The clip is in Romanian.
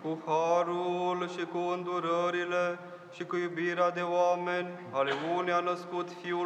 cu harul și cu îndurările și cu iubirea de oameni, ale unei a născut Fiul